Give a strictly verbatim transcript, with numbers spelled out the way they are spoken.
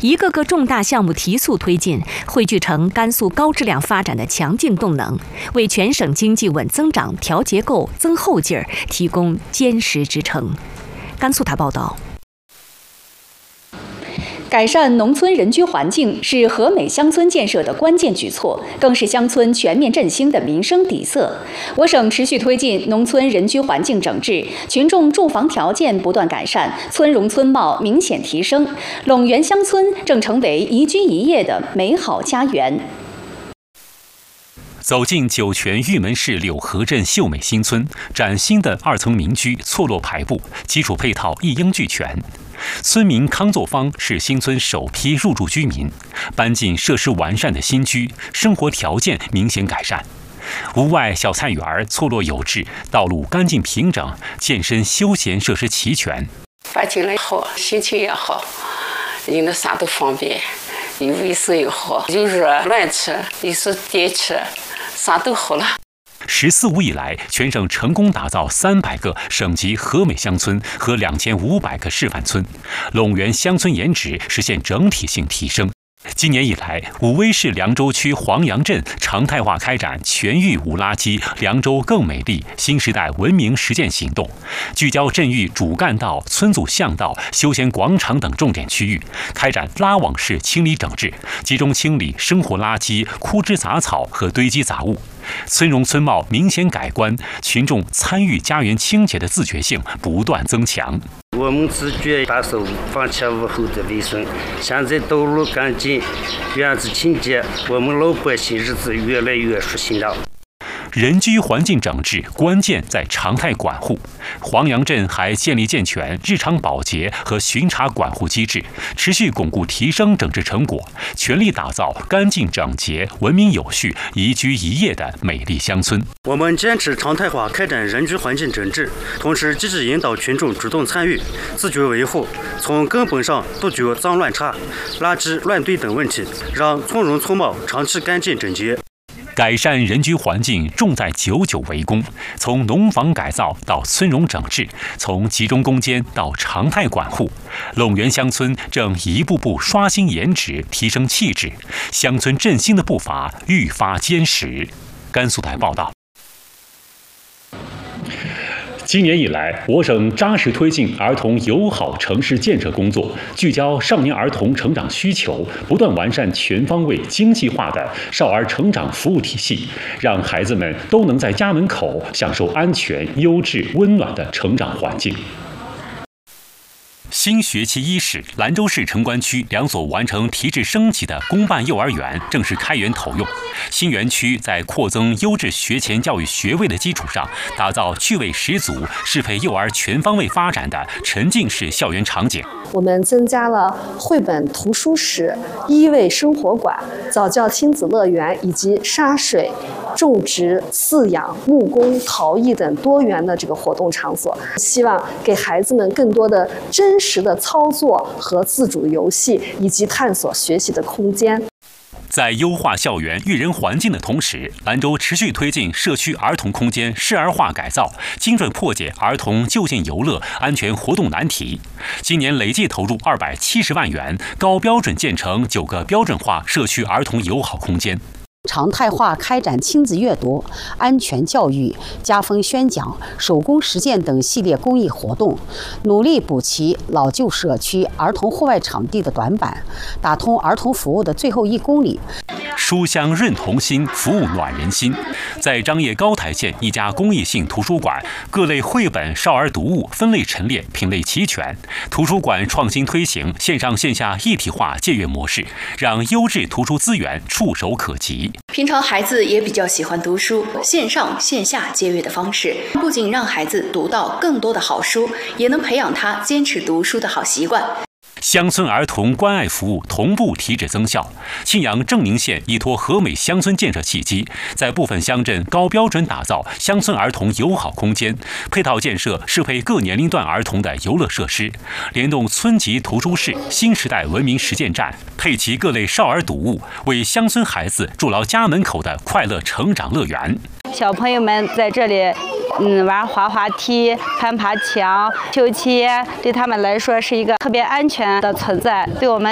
一个个重大项目提速推进，汇聚成甘肃高质量发展的强劲动能，为全省经济稳增长、调结构、增后劲儿提供坚实支撑。甘肃台报道。 改善农村人居环境是和美乡村建设的关键举措，更是乡村全面振兴的民生底色。我省持续推进农村人居环境整治，群众住房条件不断改善，村容村貌明显提升。陇源乡村正成为宜居宜业的美好家园。 走进酒泉玉门市柳河镇秀美新村，崭新的二层民居错落排布，基础配套一应俱全。村民康作芳是新村首批入住居民，搬进设施完善的新居，生活条件明显改善。屋外小菜园错落有致，道路干净平整，健身休闲设施齐全。 搬进来好，心情也好，有那啥都方便，有卫生又好，有热暖气，有是电气。 啥都好了。 十四五以来，全省成功打造三百个省级和美乡村和两千五百个示范村，陇源乡村颜值实现整体性提升。今年以来，武威市凉州区黄杨镇常态化开展全域无垃圾、凉州更美丽新时代文明实践行动，聚焦镇域主干道、村组巷道、休闲广场等重点区域，开展拉网式清理整治，集中清理生活垃圾、枯枝杂草和堆积杂物。 村容村貌明显改观，群众参与家园清洁的自觉性不断增强。 我们自觉打扫房前屋后的卫生，现在道路干净，院子清洁，我们老百姓日子越来越舒心了。 人居环境整治关键在常态管护。黄杨镇还建立健全日常保洁和巡查管护机制，持续巩固提升整治成果，全力打造干净整洁、文明有序、宜居宜业的美丽乡村。 我们坚持常态化开展人居环境整治，同时积极引导群众主动参与、自觉维护，从根本上杜绝脏乱差、垃圾乱堆等问题，让村容村貌长期干净整洁。 改善人居环境重在久久为功，从农房改造到村容整治，从集中攻坚到常态管护，陇源乡村正一步步刷新颜值、提升气质，乡村振兴的步伐愈发坚实。甘肃台报道。 今年以来，我省扎实推进儿童友好城市建设工作，聚焦少年儿童成长需求，不断完善全方位、精细化的少儿成长服务体系，让孩子们都能在家门口享受安全、优质、温暖的成长环境。 新学期伊始，兰州市城关区两所完成提质升级的公办幼儿园正式开园投用。新园区在扩增优质学前教育学位的基础上，打造趣味十足、适配幼儿全方位发展的沉浸式校园场景。 我们增加了绘本图书室、一位生活馆、早教亲子乐园以及沙水、种植、饲养、木工、陶艺等多元的这个活动场所，希望给孩子们更多的真实的操作和自主游戏，以及探索学习的空间。 在优化校园育人环境的同时，兰州持续推进社区儿童空间适儿化改造，精准破解儿童就近游乐、安全活动难题。今年累计投入二百七十万元，高标准建成九个标准化社区儿童友好空间。 常态化开展亲子阅读、安全教育、家风宣讲、手工实践等系列公益活动，努力补齐老旧社区儿童户外场地的短板，打通儿童服务的最后一公里。 书香润童心，服务暖人心。在张掖高台县一家公益性图书馆，各类绘本、少儿读物分类陈列，品类齐全。图书馆创新推行线上线下一体化借阅模式，让优质图书资源触手可及。 平常孩子也比较喜欢读书，线上线下借阅的方式，不仅让孩子读到更多的好书，也能培养他坚持读书的好习惯。 乡村儿童关爱服务同步提质增效。庆阳正宁县依托和美乡村建设契机，在部分乡镇高标准打造乡村儿童友好空间，配套建设适配各年龄段儿童的游乐设施，联动村级图书室、新时代文明实践站，配齐各类少儿读物，为乡村孩子筑牢家门口的快乐成长乐园。 小朋友们在这里。 嗯，玩滑滑梯、攀爬墙、秋千，对他们来说是一个特别安全的存在，对我们